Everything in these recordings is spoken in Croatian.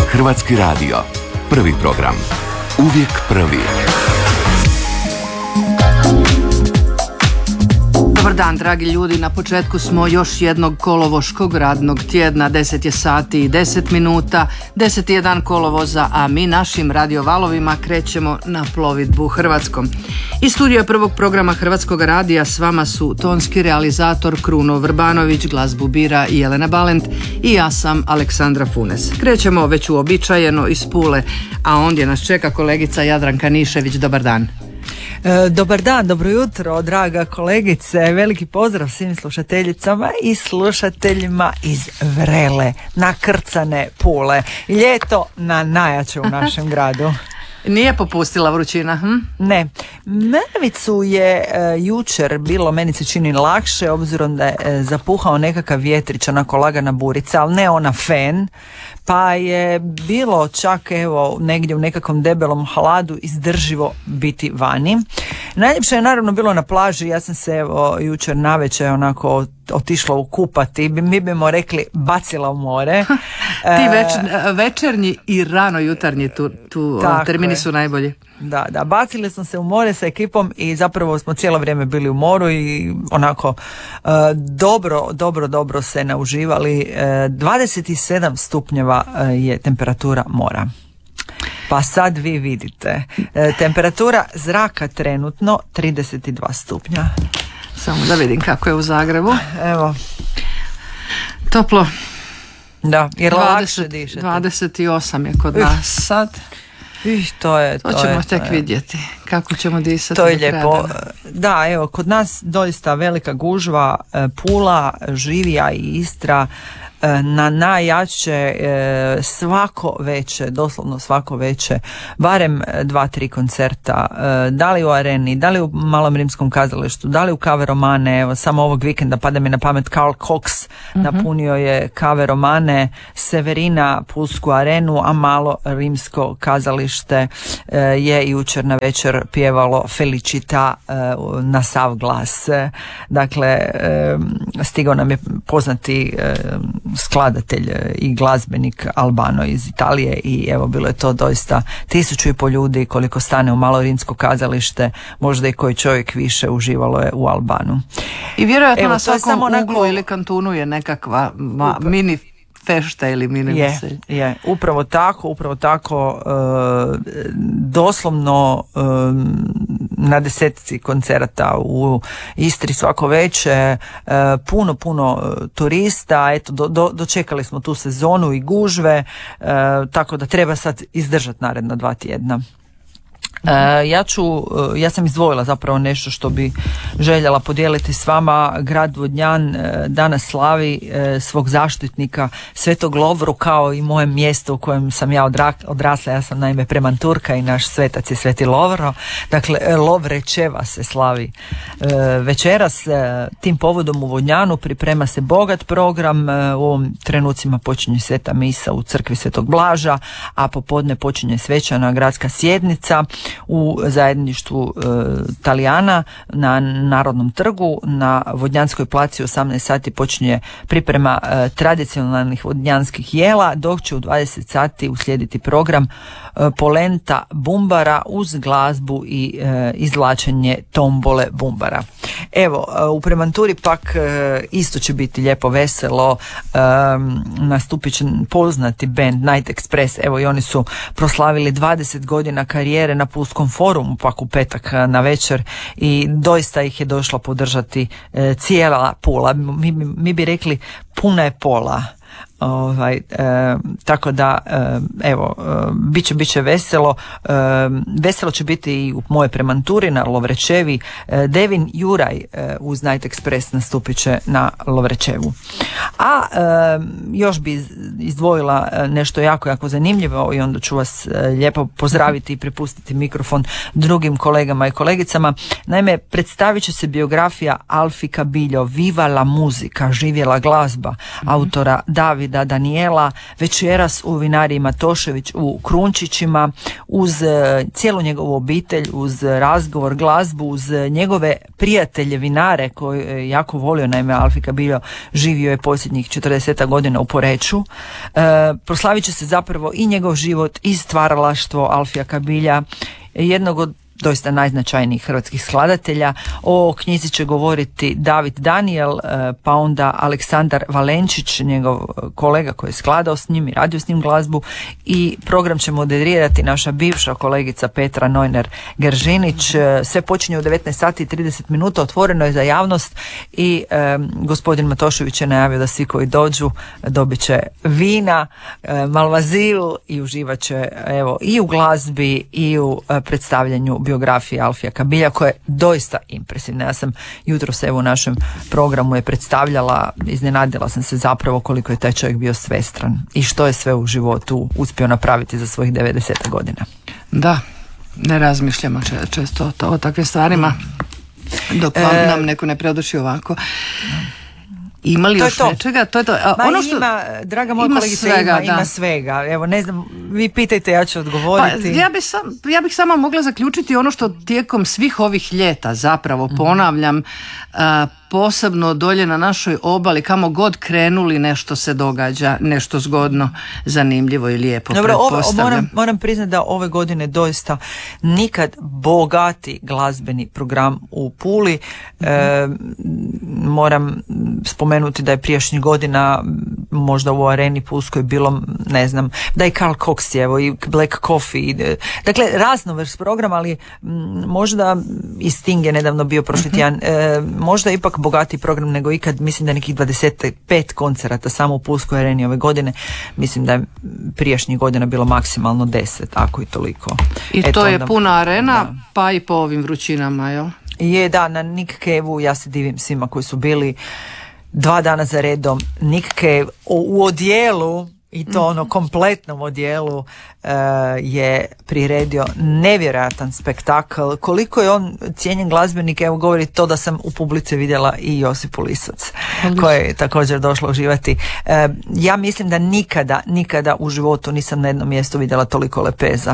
Hrvatski radio. Prvi program. Uvijek prvi. Dobar dan, dragi ljudi. Na početku smo još jednog kolovoškog radnog tjedna. 10 je sati i 10 minuta. 10 je dan kolovoza, a mi našim radiovalovima krećemo na plovidbu Hrvatskom. Iz studija prvog programa Hrvatskog radija s vama su tonski realizator Kruno Vrbanović, glazbu bira Jelena Balent i ja sam Aleksandra Funes. Krećemo već uobičajeno iz Pule, a ondje nas čeka kolegica Jadranka Nišević. Dobar dan. Dobar dan, dobro jutro, draga kolegice. Veliki pozdrav svim slušateljicama i slušateljima iz vrele, nakrcane Pule. Ljeto na najjače u našem gradu. Nije popustila vrućina? Ne. Mrvicu je jučer bilo, meni se čini lakše, obzirom da je zapuhao nekakav vjetrić, onako lagana burica, ali ne ona fen, pa je bilo čak evo negdje u nekakvom debelom hladu izdrživo biti vani. Najljepše je naravno bilo na plaži. Ja sam se evo jučer navečer onako otišla ukupati, mi bimo rekli bacila u more. Ti večernji i rano jutarnji tu termini su najbolji. Da, bacili smo se u more sa ekipom i zapravo smo cijelo vrijeme bili u moru i onako dobro se nauživali. 27 stupnjeva je temperatura mora. Pa sad vi vidite, temperatura zraka trenutno 32 stupnja. Samo da vidim kako je u Zagrebu. Evo. Toplo. Da, jer lakše dišete. 28 je kod nas sad. To ćemo tek vidjeti kako ćemo disati. To je lijepo. Da, evo, kod nas doista velika gužva, Pula, Živija i Istra na najjače, svako veće, doslovno svako veće, barem 2-3 koncerta, da li u Areni, da li u Malom rimskom kazalištu, da li u Kave Romane. Evo, samo ovog vikenda pada mi na pamet Karl Cox napunio je Kave Romane, Severina Pulsku arenu, a Malo rimsko kazalište je jučer na večer pjevalo Felicita na sav glas. Dakle, stigao nam je poznati skladatelj i glazbenik Albano iz Italije i evo bilo je to doista 1500 ljudi koliko stane u Malo rimsko kazalište, možda i koji čovjek više, uživalo je u Albanu. I vjerojatno na svakom uglu ili kantunu je nekakva mini fešta ili mini veselje. Je, upravo tako, doslovno na 10 koncerata u Istri svako veće, puno turista, eto dočekali smo tu sezonu i gužve, tako da treba sad izdržati naredna 2 tjedna. Ja sam izdvojila zapravo nešto što bi željela podijeliti s vama. Grad Vodnjan danas slavi svog zaštitnika Svetog Lovru, kao i moje mjesto u kojem sam ja odrasla. Ja sam naime Premanturka i naš svetac je Sveti Lovro. Dakle, Lovrečeva se slavi večeras. Tim povodom u Vodnjanu priprema se bogat program. U ovom trenucima počinje sveta misa u crkvi Svetog Blaža, a popodne počinje svečana gradska sjednica u zajedništvu Talijana na Narodnom trgu. Na Vodnjanskoj placi u 18 sati počinje priprema tradicionalnih vodnjanskih jela, dok će u 20 sati uslijediti program polenta bumbara uz glazbu i izvlačenje tombole bumbara. Evo, u Premanturi pak isto će biti lijepo veselo. Nastupit će poznati band Night Express. Evo, i oni su proslavili 20 godina karijere na Pulskom forumu pak u petak na večer i doista ih je došla podržati cijela Pula. Mi bi rekli puna je Pola. Tako da evo, bit će veselo. Veselo će biti i u moje Premanturi na Lovrečevi. Devin Juraj uz Night Express nastupit će na Lovrečevu. A još bi izdvojila nešto jako zanimljivo i onda ću vas lijepo pozdraviti i prepustiti mikrofon drugim kolegama i kolegicama. Naime, predstavit će se biografija Alfi Kabiljo, Viva la muzika, živjela glazba, autora Davida Davida Danijela, večeras u vinariji Matošević u Krunčićima, uz cijelu njegovu obitelj, uz razgovor, glazbu, uz njegove prijatelje vinare koje je jako volio. Naime, Alfi Kabiljo živio je posljednjih 40 godina u Poreču. Proslavit će se zapravo i njegov život i stvaralaštvo Alfija Kabilja, jednog od doista najznačajnijih hrvatskih skladatelja. O knjizi će govoriti David Danijel, pa onda Aleksandar Valenčić, njegov kolega koji je skladao s njim i radio s njim glazbu, i program će moderirati naša bivša kolegica Petra Neuner-Geržinić. Sve počinje u 19 sati i 30 minuta, otvoreno je za javnost i gospodin Matošević je najavio da svi koji dođu dobit će vina, malvaziju i uživat će i u glazbi i u predstavljanju biografije Alfija Kabilja, koja je doista impresivna. Ja sam jutros u našem programu je predstavljala, iznenadila sam se zapravo koliko je taj čovjek bio svestran i što je sve u životu uspio napraviti za svojih 90 godina. Da, ne razmišljamo često o takvim stvarima dok nam neko ne predoči ovako. Ima li još nečega? To je to. Ono što ima, draga moja kolegica, ima svega. Evo, ne znam, vi pitajte, ja ću odgovoriti. Pa, ja bih samo mogla zaključiti ono što tijekom svih ovih ljeta zapravo ponavljam, posebno dolje na našoj obali, kamo god krenuli nešto se događa, nešto zgodno, zanimljivo i lijepo. Dobro, moram priznati da ove godine doista nikad bogati glazbeni program u Puli. Moram spomenuti da je prijašnjih godina možda u Areni Pulskoj bilo, ne znam, da i Carl Cox je, i Black Coffee, dakle raznovrs program, ali možda i Sting je nedavno bio prošli tjedan, možda ipak bogatiji program nego ikad. Mislim da je nekih 25 koncerata samo u Pulskoj Areni ove godine. Mislim da je prijašnjih godina bilo maksimalno 10, ako i toliko. I to je puna arena, da. Pa i po ovim vrućinama, jel? Je, da, na Nick Cave-u ja se divim svima koji su bili 2 dana za redom. Nick Cave u odijelu, i to kompletnom odijelu, je priredio nevjerojatan spektakl. Koliko je on cijenjen glazbenik, evo govori to da sam u publici vidjela i Josipu Lisac, koja je također došla uživati. Ja mislim da nikada u životu nisam na jednom mjestu vidjela toliko lepeza.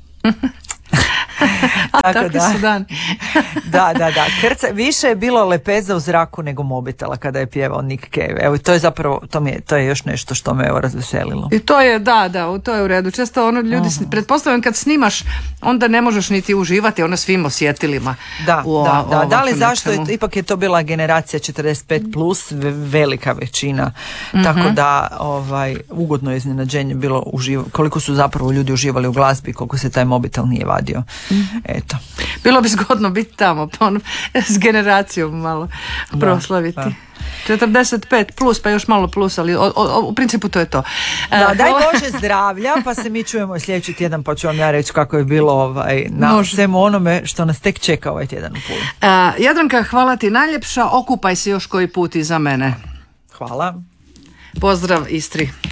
Takvi su dan. Da. Više je bilo lepeza u zraku nego mobitela kada je pjevao Nick Cave. Evo, to je zapravo, to je još nešto što me razveselilo. I to je, to je u redu. Često ljudi, pretpostavljam kad snimaš, onda ne možeš niti uživati svim osjetilima. Da li zašto? Ipak je to bila generacija 45 plus, velika većina. Tako da ugodno je iznenađenje bilo koliko su zapravo ljudi uživali u glazbi, koliko se taj mobitel nije vadio. Eto. Bilo bi zgodno biti tamo, s generacijom malo proslaviti. Da. 45 plus, pa još malo plus, ali u principu to je to. Daj Bože zdravlja, pa se mi čujemo sljedeći tjedan, pa ću vam ja reći kako je bilo na svemu onome što nas tek čeka ovaj tjedan u Puli. Jadranka, hvala ti najljepša, okupaj se još koji put iza mene. Hvala. Pozdrav Istri.